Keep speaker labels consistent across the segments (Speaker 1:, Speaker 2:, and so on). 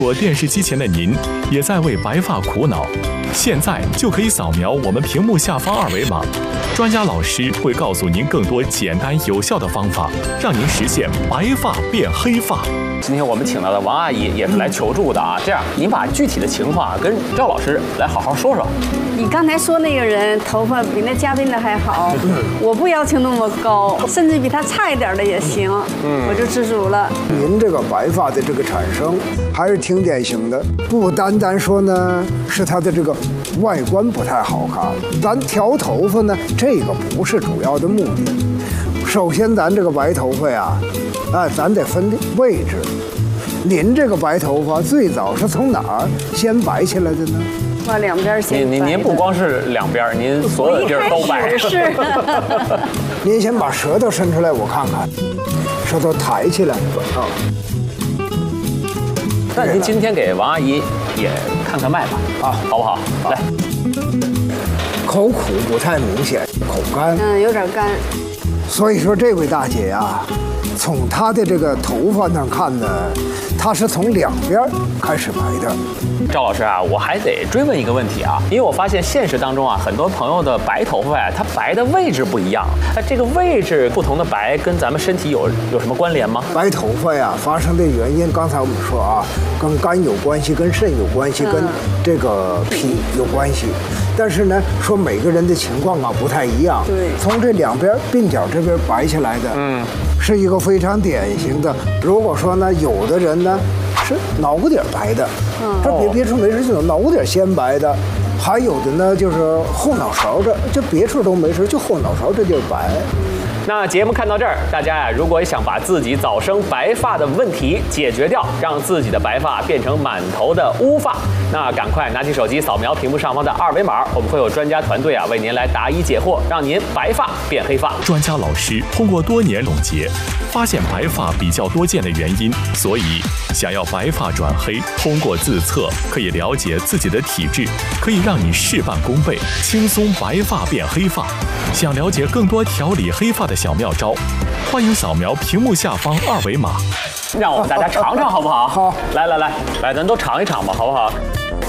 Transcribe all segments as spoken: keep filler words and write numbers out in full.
Speaker 1: 我电视机前的您也在为白发苦恼，现在就可以扫描我们屏幕下方二维码，专家老师会告诉您更多简单有效的方法，让您实现白发变黑发。
Speaker 2: 今天我们请到的王阿姨也是来求助的啊，这样您把具体的情况跟赵老师来好好说说。
Speaker 3: 你刚才说那个人头发比那嘉宾的还好，我不要求那么高，甚至比他差一点的也行，我就知足了。
Speaker 4: 您这个白发的这个产生还是挺典型的，不单单说呢是他的这个外观不太好看，咱调头发呢这个不是主要的目的。首先咱这个白头发呀，哎，咱得分位置。您这个白头发最早是从哪儿先白起来的呢？
Speaker 3: 把两边先白。
Speaker 2: 您您您不光是两边，您所有的地儿都白。
Speaker 3: 是。
Speaker 4: 您先把舌头伸出来，我看看，舌头抬起来啊。
Speaker 2: 那您今天给王阿姨也看看脉吧，啊，好不好？来，
Speaker 4: 口苦不太明显，口干，
Speaker 3: 嗯，有点干。
Speaker 4: 所以说这位大姐呀，从她的这个头发上看呢，她是从两边开始白的。
Speaker 2: 赵老师啊，我还得追问一个问题啊，因为我发现现实当中啊，很多朋友的白头发呀，它白的位置不一样。那这个位置不同的白，跟咱们身体有有什么关联吗？
Speaker 4: 白头发呀，发生的原因，刚才我们说啊，跟肝有关系，跟肾有关系，跟这个脾有关系。但是呢，说每个人的情况啊不太一样。
Speaker 3: 对。从
Speaker 4: 这两边鬓角这边白起来的，嗯，是一个非常典型的。如果说呢，有的人呢是脑瓜底白的，嗯，这别别处没事，就脑瓜底先白的，还有的呢就是后脑勺这，就别处都没事，就后脑勺这地儿白。
Speaker 2: 那节目看到这儿，大家呀，如果想把自己早生白发的问题解决掉，让自己的白发变成满头的乌发，那赶快拿起手机扫描屏幕上方的二维码，我们会有专家团队啊为您来答疑解惑，让您白发变黑发。
Speaker 1: 专家老师通过多年总结，发现白发比较多见的原因，所以想要白发转黑，通过自测可以了解自己的体质，可以让你事半功倍，轻松白发变黑发。想了解更多调理黑发的小妙招，欢迎扫描屏幕下方二维码，
Speaker 2: 让我们大家尝尝好不好？
Speaker 4: 好，
Speaker 2: 来来来来，咱都尝一尝吧，好不好？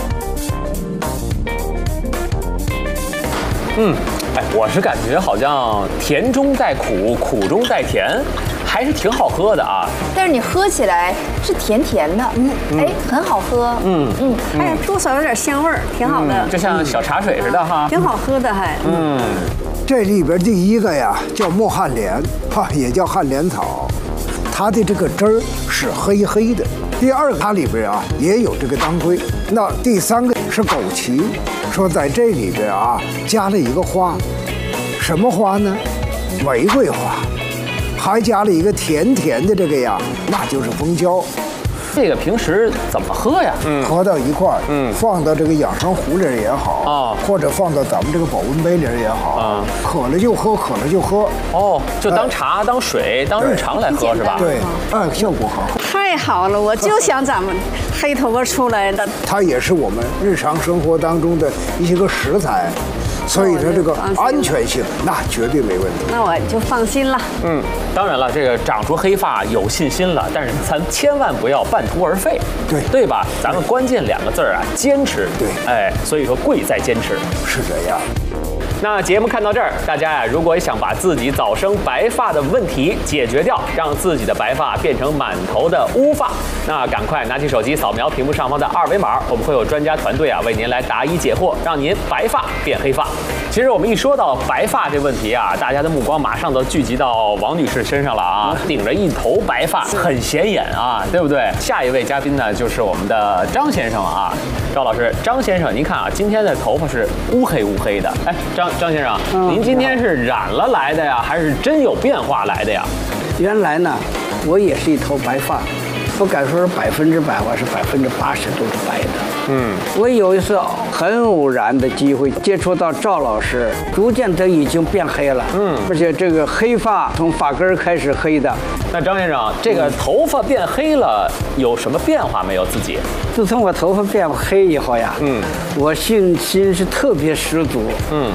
Speaker 2: 嗯，哎，我是感觉好像甜中带苦，苦中带甜，还是挺好喝的啊。
Speaker 5: 但是你喝起来是甜甜的，嗯，哎，很好喝，
Speaker 2: 嗯
Speaker 3: 嗯，哎，多少有点香味儿，挺好的，
Speaker 2: 就像小茶水似的哈，
Speaker 3: 挺好喝的还，
Speaker 2: 嗯。
Speaker 4: 这里边第一个呀叫墨旱莲，哈，也叫旱莲草，它的这个汁儿是黑黑的。第二个它里边啊也有这个当归。那第三个是枸杞，说在这里边啊加了一个花，什么花呢？玫瑰花，还加了一个甜甜的这个呀，那就是蜂胶。
Speaker 2: 这个平时怎么喝呀？
Speaker 4: 嗯，合到一块儿，嗯，放到这个养生壶里也好啊，或者放到咱们这个保温杯里也好啊，渴了就喝，渴了就喝。
Speaker 2: 哦，就当茶、当水、当日常来喝是吧？
Speaker 4: 对，哎，效果好。
Speaker 3: 太好了，我就想咱们黑头发出来的。
Speaker 4: 它也是我们日常生活当中的一些个食材。所以说这个安全性那绝对没问题，
Speaker 3: 那我就放心了。
Speaker 2: 嗯，当然了，这个长出黑发有信心了，但是咱千万不要半途而废，
Speaker 4: 对
Speaker 2: 对吧？咱们关键两个字儿啊，坚持。
Speaker 4: 对，
Speaker 2: 哎，所以说贵在坚持，
Speaker 4: 是这样。
Speaker 2: 那节目看到这儿，大家呀，如果想把自己早生白发的问题解决掉，让自己的白发变成满头的乌发，那赶快拿起手机扫描屏幕上方的二维码，我们会有专家团队啊为您来答疑解惑，让您白发变黑发。其实我们一说到白发这问题啊，大家的目光马上都聚集到王女士身上了啊，顶着一头白发，很显眼啊，对不对？下一位嘉宾呢，就是我们的张先生啊，赵老师，张先生，您看啊，今天的头发是乌黑乌黑的，哎，张张先生，嗯、您今天是染了来的呀，还是真有变化来的呀？
Speaker 6: 原来呢，我也是一头白发，不敢说是百分之百，我是百分之八十都是白的。嗯，我有一次很偶然的机会接触到赵老师，逐渐他已经变黑了。嗯，而且这个黑发从发根开始黑的。
Speaker 2: 那张先生，这个头发变黑了，有什么变化没有？自己？
Speaker 6: 自从我头发变黑以后呀，嗯，我信心是特别十足。嗯。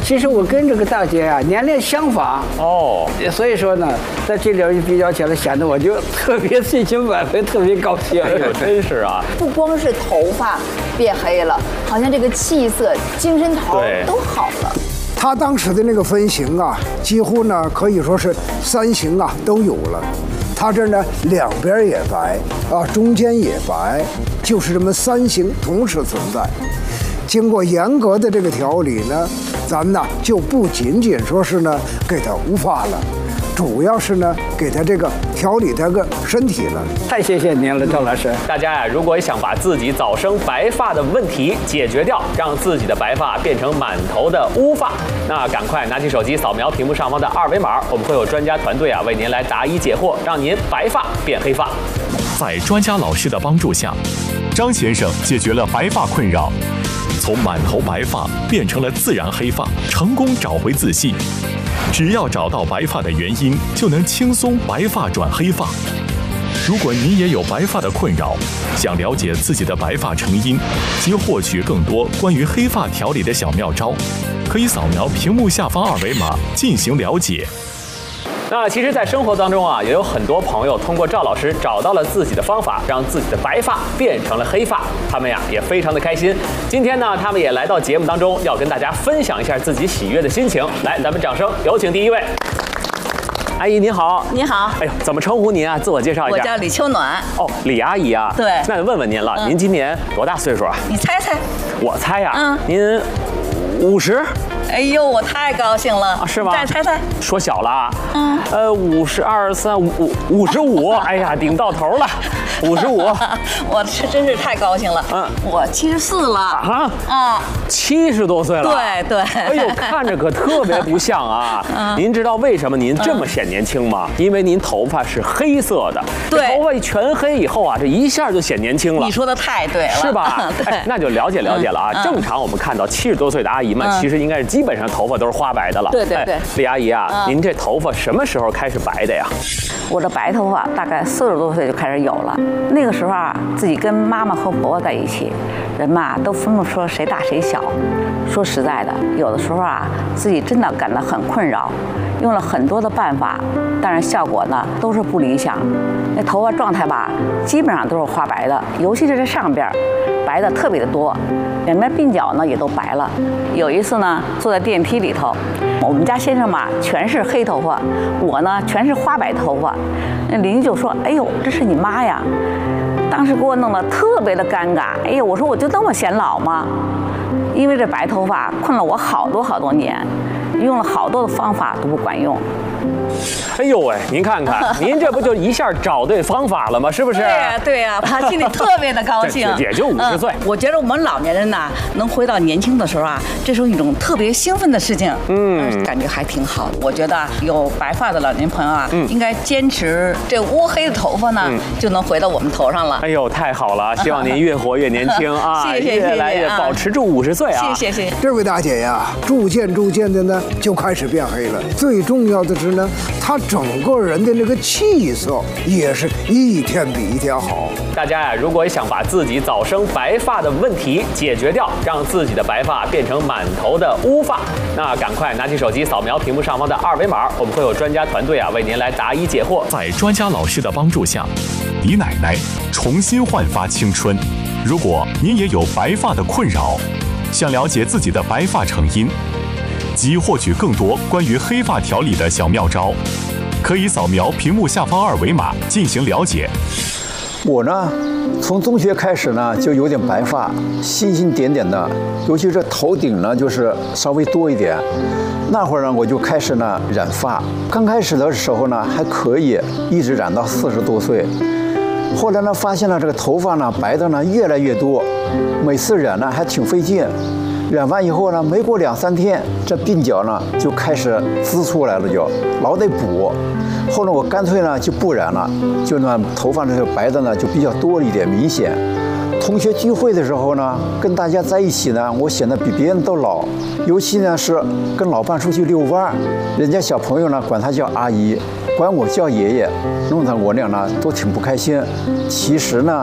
Speaker 6: 其实我跟这个大姐啊年龄相仿
Speaker 2: 哦，
Speaker 6: 所以说呢，在这里比较起来，显得我就特别信心满分，特别高兴。
Speaker 2: 哎呦，真是啊！
Speaker 5: 不光是头发变黑了，好像这个气色、精神头都好了。
Speaker 4: 他当时的那个分型啊，几乎呢可以说是三型啊都有了。他这呢两边也白啊，中间也白，就是这么三型同时存在。经过严格的这个调理呢，咱呢就不仅仅说是呢给他无发了，主要是呢给他这个调理他个身体了。
Speaker 6: 太谢谢您了，赵老师。
Speaker 2: 大家呀，如果想把自己早生白发的问题解决掉，让自己的白发变成满头的乌发，那赶快拿起手机扫描屏幕上方的二维码，我们会有专家团队啊为您来答疑解惑，让您白发变黑发。
Speaker 1: 在专家老师的帮助下，张先生解决了白发困扰，从满头白发变成了自然黑发，成功找回自信。只要找到白发的原因，就能轻松白发转黑发。如果你也有白发的困扰，想了解自己的白发成因及获取更多关于黑发调理的小妙招，可以扫描屏幕下方二维码进行了解。
Speaker 2: 那其实，在生活当中啊，也有很多朋友通过赵老师找到了自己的方法，让自己的白发变成了黑发。他们呀也非常的开心。今天呢，他们也来到节目当中，要跟大家分享一下自己喜悦的心情。来，咱们掌声有请第一位。阿姨您好。
Speaker 7: 您好。
Speaker 2: 哎呦，怎么称呼您啊？自我介绍一下。
Speaker 7: 我叫李秋暖。
Speaker 2: 哦，李阿姨啊。
Speaker 7: 对。
Speaker 2: 那就问问您了，
Speaker 7: 嗯、
Speaker 2: 您今年多大岁数啊？
Speaker 7: 你猜猜。
Speaker 2: 我猜呀、啊。
Speaker 7: 嗯。
Speaker 2: 您五十。
Speaker 7: 哎呦，我太高兴了！
Speaker 2: 啊，是吗？
Speaker 7: 再猜猜，
Speaker 2: 说小了啊。
Speaker 7: 嗯。
Speaker 2: 呃，五十二三五五五十五，哎呀，顶到头了，五十五。
Speaker 7: 我是真是太高兴了。嗯。我七十四了。
Speaker 2: 啊。
Speaker 7: 啊。
Speaker 2: 七十多岁了。
Speaker 7: 对对。
Speaker 2: 哎呦，看着可特别不像啊。嗯。您知道为什么您这么显年轻吗？因为您头发是黑色的。
Speaker 7: 对。
Speaker 2: 头发全黑以后啊，这一下就显年轻了。
Speaker 7: 你说的太对了。
Speaker 2: 是吧？
Speaker 7: 对。
Speaker 2: 那就了解了解了啊。正常我们看到七十多岁的阿姨们，其实应该是基本上头发都是花白的了。
Speaker 7: 对对对。
Speaker 2: 李阿姨啊，您这头发什么时候开始白的呀？
Speaker 8: 我的白头发大概四十多岁就开始有了。那个时候啊，自己跟妈妈和婆婆在一起，人嘛都分不出谁大谁小。说实在的，有的时候啊，自己真的感到很困扰，用了很多的办法，但是效果呢都是不理想。那头发状态吧，基本上都是花白的，尤其是这上边白的特别的多，两边鬓角呢也都白了。有一次呢，坐在电梯里头，我们家先生嘛全是黑头发，我呢全是花白头发。那邻居就说：“哎呦，这是你妈呀！”当时给我弄得特别的尴尬。哎呦，我说我就那么显老吗？因为这白头发困了我好多好多年，用了好多的方法都不管用。
Speaker 2: 哎呦喂，您看看，您这不就一下找对方法了吗？是不是？
Speaker 7: 对呀、啊，对呀、啊，他心里特别的高兴。
Speaker 2: 也就五十岁、嗯。
Speaker 7: 我觉得我们老年人呐，能回到年轻的时候啊，这是一种特别兴奋的事情。嗯，感觉还挺好的。我觉得有白发的老年朋友啊，嗯、应该坚持这乌黑的头发呢，嗯、就能回到我们头上了。
Speaker 2: 哎呦，太好了！希望您越活越年轻啊，
Speaker 7: 谢谢，
Speaker 2: 越来越保持住五十岁啊。
Speaker 7: 谢谢谢谢。
Speaker 4: 这位大姐呀，逐渐逐渐的呢，就开始变黑了。最重要的是呢，她整个人的那个气色也是一天比一天好。
Speaker 2: 大家呀，如果想把自己早生白发的问题解决掉，让自己的白发变成满头的乌发，那赶快拿起手机扫描屏幕上方的二维码，我们会有专家团队啊为您来答疑解惑。
Speaker 1: 在专家老师的帮助下，李奶奶重新焕发青春。如果您也有白发的困扰，想了解自己的白发成因及获取更多关于黑发调理的小妙招，可以扫描屏幕下方二维码进行了解。
Speaker 9: 我呢，从中学开始呢，就有点白发，星星点点的，尤其是头顶呢，就是稍微多一点。那会儿呢，我就开始呢染发。刚开始的时候呢，还可以，一直染到四十多岁。后来呢，发现了这个头发呢白的呢越来越多，每次染呢还挺费劲。染完以后呢，没过两三天，这鬓角呢就开始滋出来了，就老得补。后来我干脆呢就不染了，就那头发这个白的呢就比较多了一点，明显。同学聚会的时候呢，跟大家在一起呢，我显得比别人都老。尤其呢是跟老伴出去遛弯，人家小朋友呢管他叫阿姨，管我叫爷爷，弄得我俩呢都挺不开心。其实呢，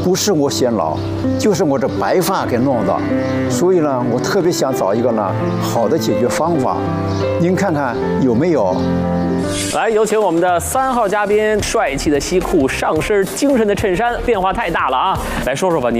Speaker 9: 不是我显老，就是我这白发给弄的。所以呢，我特别想找一个呢好的解决方法。您看看有没有？
Speaker 2: 来，有请我们的三号嘉宾，帅气的西裤，上身精神的衬衫，变化太大了啊！来说说吧，您